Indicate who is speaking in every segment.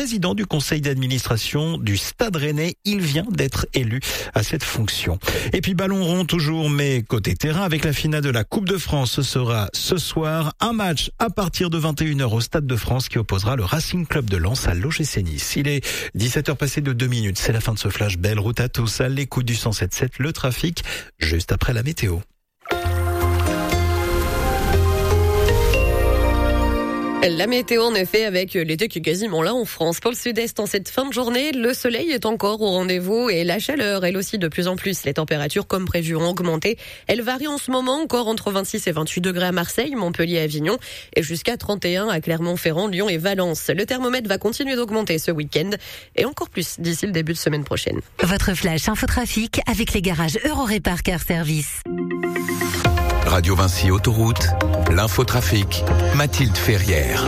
Speaker 1: président du conseil d'administration du Stade Rennais. Il vient d'être élu à cette fonction. Et puis ballon rond toujours, mais côté terrain avec la finale de la Coupe de France. Ce sera ce soir un match à partir de 21h au Stade de France qui opposera le Racing Club de Lens à l'OGC Nice. Il est 17h passé de 2 minutes. C'est la fin de ce flash. Belle route à tous. À l'écoute du 107.7, le trafic, juste après la météo.
Speaker 2: La météo, en effet, avec l'été qui est quasiment là en France. Pour le sud-est, en cette fin de journée, le soleil est encore au rendez-vous et la chaleur, elle aussi, de plus en plus. Les températures, comme prévu, ont augmenté. Elles varient en ce moment encore entre 26 et 28 degrés à Marseille, Montpellier, Avignon et jusqu'à 31 à Clermont-Ferrand, Lyon et Valence. Le thermomètre va continuer d'augmenter ce week-end et encore plus d'ici le début de semaine prochaine.
Speaker 3: Votre flash infotrafic avec les garages Eurorépar Car Service.
Speaker 4: Radio Vinci Autoroute, l'infotrafic, Mathilde Ferrière.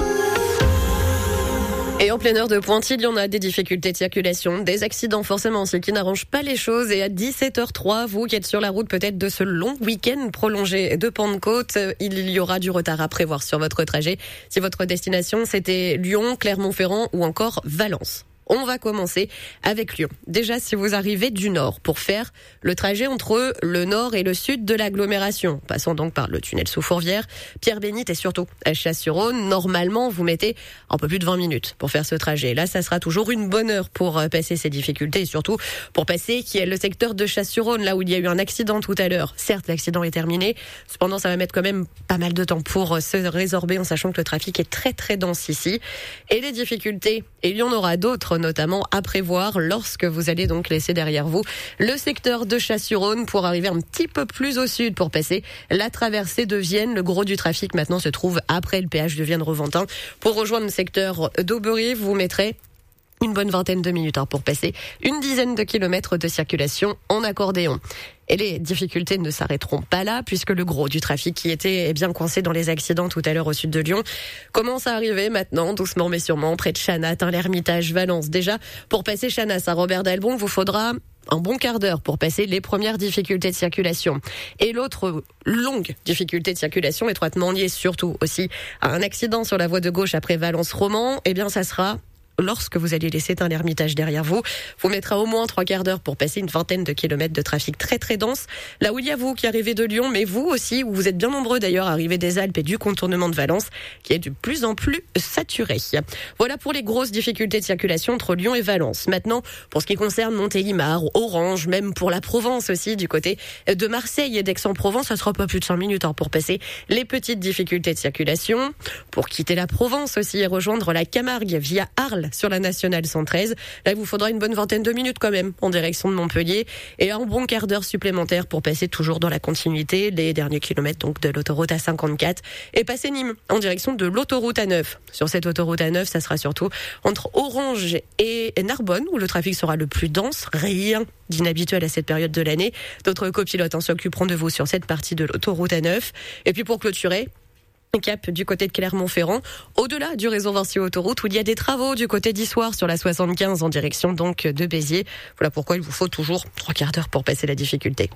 Speaker 2: Et en pleine heure de pointe, il y en a des difficultés de circulation, des accidents forcément, ce qui n'arrange pas les choses. Et à 17h03, vous qui êtes sur la route peut-être de ce long week-end prolongé de Pentecôte, il y aura du retard à prévoir sur votre trajet. Si votre destination c'était Lyon, Clermont-Ferrand ou encore Valence. On va commencer avec Lyon. Déjà, si vous arrivez du nord pour faire le trajet entre le nord et le sud de l'agglomération, passant donc par le tunnel sous Fourvière, Pierre-Bénite et surtout à Chasse-sur-Rhône, normalement, vous mettez un peu plus de 20 minutes pour faire ce trajet. Là, ça sera toujours une bonne heure pour passer ces difficultés et surtout pour passer qui est le secteur de Chasse-sur-Rhône, là où il y a eu un accident tout à l'heure. Certes, l'accident est terminé. Cependant, ça va mettre quand même pas mal de temps pour se résorber en sachant que le trafic est très très dense ici. Et les difficultés, et il y en aura d'autres, notamment à prévoir lorsque vous allez donc laisser derrière vous le secteur de Chasse-sur-Rhône pour arriver un petit peu plus au sud pour passer la traversée de Vienne. Le gros du trafic maintenant se trouve après le péage de Vienne-Reventin. Pour rejoindre le secteur d'Auberive, vous mettrez une bonne vingtaine de minutes pour passer une dizaine de kilomètres de circulation en accordéon. Et les difficultés ne s'arrêteront pas là, puisque le gros du trafic qui était bien coincé dans les accidents tout à l'heure au sud de Lyon commence à arriver maintenant, doucement mais sûrement, près de Chanat, l'Ermitage, Valence. Déjà, pour passer Chanat à Robert d'Albon, vous faudra un bon quart d'heure pour passer les premières difficultés de circulation. Et l'autre longue difficulté de circulation, étroitement liée surtout aussi à un accident sur la voie de gauche après Valence-Roman, eh bien ça sera lorsque vous allez laisser l'Ermitage derrière vous. Vous mettra au moins 3 quarts d'heure pour passer une vingtaine de kilomètres de trafic très très dense. Là où il y a vous qui arrivez de Lyon, mais vous aussi, où vous êtes bien nombreux d'ailleurs, arrivés des Alpes et du contournement de Valence, qui est de plus en plus saturé. Voilà pour les grosses difficultés de circulation entre Lyon et Valence. Maintenant, pour ce qui concerne Montélimar, Orange, même pour la Provence aussi, du côté de Marseille et d'Aix-en-Provence, ça sera pas plus de 5 minutes pour passer les petites difficultés de circulation. Pour quitter la Provence aussi et rejoindre la Camargue via Arles, sur la nationale 113. Là, il vous faudra une bonne vingtaine de minutes quand même en direction de Montpellier et un bon quart d'heure supplémentaire pour passer toujours dans la continuité les derniers kilomètres donc de l'autoroute A54 et passer Nîmes en direction de l'autoroute A9. Sur cette autoroute A9, ça sera surtout entre Orange et Narbonne où le trafic sera le plus dense. Rien d'inhabituel à cette période de l'année. D'autres copilotes s'occuperont de vous sur cette partie de l'autoroute A9. Et puis pour clôturer, cap du côté de Clermont-Ferrand, au-delà du réseau Vinci Autoroute où il y a des travaux du côté d'Issoire sur la 75 en direction donc de Béziers. Voilà pourquoi il vous faut toujours 3 quarts d'heure pour passer la difficulté.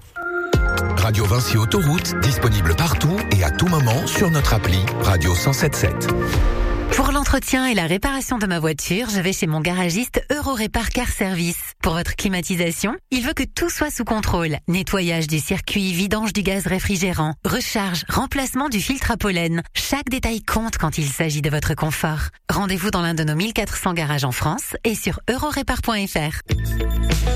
Speaker 4: Radio Vinci Autoroute, disponible partout et à tout moment sur notre appli Radio 107.7.
Speaker 3: Pour l'entretien et la réparation de ma voiture, je vais chez mon garagiste Eurorépar Car Service. Pour votre climatisation, il veut que tout soit sous contrôle. Nettoyage du circuit, vidange du gaz réfrigérant, recharge, remplacement du filtre à pollen. Chaque détail compte quand il s'agit de votre confort. Rendez-vous dans l'un de nos 1400 garages en France et sur eurorépar.fr.